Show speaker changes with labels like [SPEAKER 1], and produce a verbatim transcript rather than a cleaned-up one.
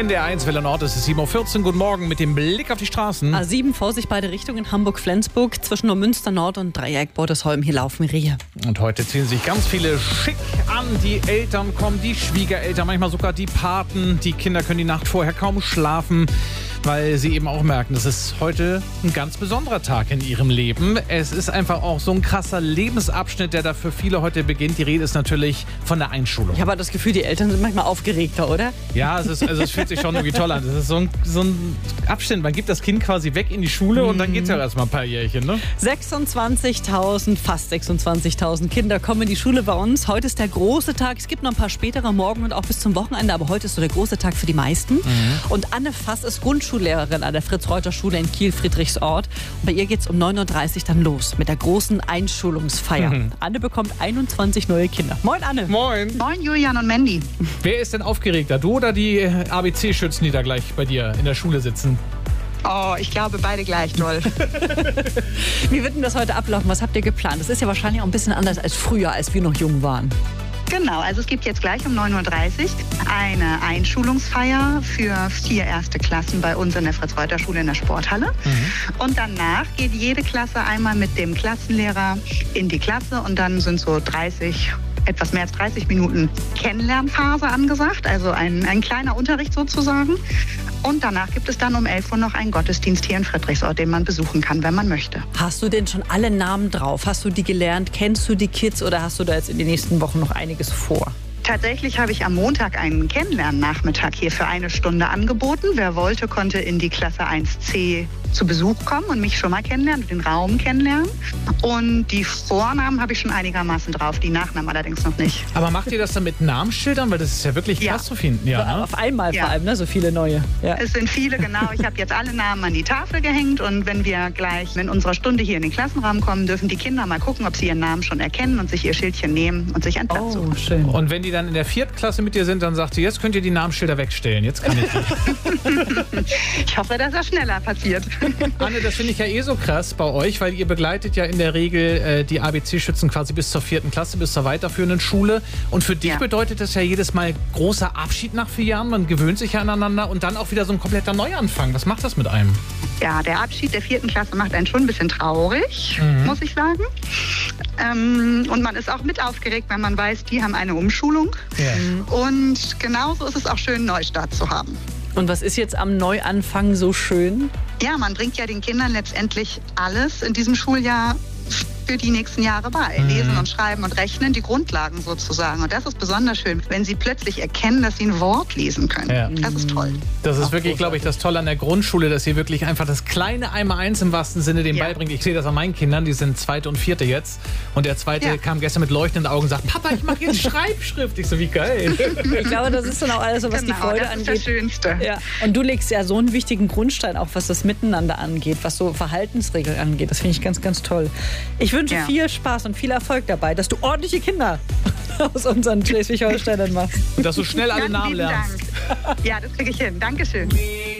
[SPEAKER 1] N D R eins Welle Nord, es ist sieben Uhr vierzehn. Guten Morgen mit dem Blick auf die Straßen.
[SPEAKER 2] A sieben, Vorsicht beide Richtungen, Hamburg-Flensburg, zwischen Neumünster Nord und Dreieck Bordesholm. Hier laufen Rehe.
[SPEAKER 1] Und heute ziehen sich ganz viele schick an. Die Eltern kommen, die Schwiegereltern, manchmal sogar die Paten. Die Kinder können die Nacht vorher kaum schlafen, weil sie eben auch merken, das ist heute ein ganz besonderer Tag in ihrem Leben. Es ist einfach auch so ein krasser Lebensabschnitt, der da für viele heute beginnt. Die Rede ist natürlich von der Einschulung.
[SPEAKER 2] Ich habe das Gefühl, die Eltern sind manchmal aufgeregter, oder?
[SPEAKER 1] Ja, es, ist, also es fühlt sich schon irgendwie toll an. Das ist so ein, so ein Abschnitt. Man gibt das Kind quasi weg in die Schule und dann geht es ja erstmal ein paar Jährchen, ne?
[SPEAKER 2] sechsundzwanzigtausend, fast sechsundzwanzigtausend Kinder kommen in die Schule bei uns. Heute ist der große Tag. Es gibt noch ein paar spätere morgen und auch bis zum Wochenende, aber heute ist so der große Tag für die meisten. Mhm. Und Anne Fass ist Grundschullehrerin an der Fritz-Reuter-Schule in Kiel-Friedrichsort. Und bei ihr geht es um neun Uhr dreißig dann los mit der großen Einschulungsfeier. Mhm. Anne bekommt einundzwanzig neue Kinder. Moin, Anne.
[SPEAKER 1] Moin.
[SPEAKER 3] Moin, Julian und Mandy.
[SPEAKER 1] Wer ist denn aufgeregter? Du oder die A B C-Schützen, die da gleich bei dir in der Schule sitzen?
[SPEAKER 3] Oh, ich glaube, beide gleich doll.
[SPEAKER 2] Wie wird denn das heute ablaufen? Was habt ihr geplant? Das ist ja wahrscheinlich auch ein bisschen anders als früher, als wir noch jung waren.
[SPEAKER 3] Genau, also es gibt jetzt gleich um neun Uhr dreißig eine Einschulungsfeier für vier erste Klassen bei uns in der Fritz-Reuter-Schule in der Sporthalle. Mhm. Und danach geht jede Klasse einmal mit dem Klassenlehrer in die Klasse und dann sind so dreißig etwas mehr als dreißig Minuten Kennenlernphase angesagt, also ein, ein kleiner Unterricht sozusagen. Und danach gibt es dann um elf Uhr noch einen Gottesdienst hier in Friedrichsort, den man besuchen kann, wenn man möchte.
[SPEAKER 2] Hast du denn schon alle Namen drauf? Hast du die gelernt? Kennst du die Kids oder hast du da jetzt in den nächsten Wochen noch einiges vor?
[SPEAKER 3] Tatsächlich habe ich am Montag einen Kennenlernnachmittag hier für eine Stunde angeboten. Wer wollte, konnte in die Klasse eins C zu Besuch kommen und mich schon mal kennenlernen, den Raum kennenlernen. Und die Vornamen habe ich schon einigermaßen drauf, die Nachnamen allerdings noch nicht.
[SPEAKER 1] Aber macht ihr das dann mit Namensschildern? Weil das ist ja wirklich krass
[SPEAKER 3] ja.
[SPEAKER 1] zu finden. Ja, ne?
[SPEAKER 2] Auf einmal
[SPEAKER 3] ja.
[SPEAKER 2] vor allem, ne? So viele neue. Ja.
[SPEAKER 3] Es sind viele, genau. Ich habe jetzt alle Namen an die Tafel gehängt. Und wenn wir gleich in unserer Stunde hier in den Klassenraum kommen, dürfen die Kinder mal gucken, ob sie ihren Namen schon erkennen und sich ihr Schildchen nehmen und sich einen Platz
[SPEAKER 2] oh,
[SPEAKER 3] suchen.
[SPEAKER 2] Schön.
[SPEAKER 1] Und wenn die dann in der vierten Klasse mit dir sind, dann sagt sie, jetzt könnt ihr die Namensschilder wegstellen. Jetzt kann ich nicht.
[SPEAKER 3] Ich hoffe, dass das schneller passiert.
[SPEAKER 1] Anne, das finde ich ja eh so krass bei euch, weil ihr begleitet ja in der Regel äh, die A B C-Schützen quasi bis zur vierten Klasse, bis zur weiterführenden Schule. Und für dich
[SPEAKER 3] ja.
[SPEAKER 1] bedeutet das ja jedes Mal großer Abschied nach vier Jahren. Man gewöhnt sich ja aneinander und dann auch wieder so ein kompletter Neuanfang. Was macht das mit einem?
[SPEAKER 3] Ja, der Abschied der vierten Klasse macht einen schon ein bisschen traurig, mhm. muss ich sagen. Ähm, und man ist auch mit aufgeregt, wenn man weiß, die haben eine Umschulung. Ja. Und genauso ist es auch schön, einen Neustart zu haben.
[SPEAKER 2] Und was ist jetzt am Neuanfang so schön?
[SPEAKER 3] Ja, man bringt ja den Kindern letztendlich alles in diesem Schuljahr für die nächsten Jahre bei. Mhm. Lesen und Schreiben und Rechnen, die Grundlagen sozusagen. Und das ist besonders schön, wenn sie plötzlich erkennen, dass sie ein Wort lesen können. Ja. Das ist toll.
[SPEAKER 1] Das ist Ach, wirklich, glaube ich, das Tolle an der Grundschule, dass sie wirklich einfach das kleine Einmaleins im wahrsten Sinne dem ja. beibringt. Ich sehe das an meinen Kindern, die sind zweite und vierte jetzt. Und der zweite ja. kam gestern mit leuchtenden Augen und sagt, Papa, ich mache jetzt Schreibschrift. Ich so, wie geil.
[SPEAKER 2] Ich glaube, das ist dann auch alles so, was
[SPEAKER 3] genau,
[SPEAKER 2] die Freude
[SPEAKER 3] das ist
[SPEAKER 2] angeht.
[SPEAKER 3] Das Schönste.
[SPEAKER 2] Ja. Und du legst ja so einen wichtigen Grundstein, auch was das Miteinander angeht, was so Verhaltensregeln angeht. Das finde ich ganz, ganz toll. Ich wünsche ja. viel Spaß und viel Erfolg dabei, dass du ordentliche Kinder aus unseren Schleswig-Holsteinern machst.
[SPEAKER 1] Und dass du schnell alle Namen lernst.
[SPEAKER 3] Dank. Ja, das kriege ich hin. Dankeschön.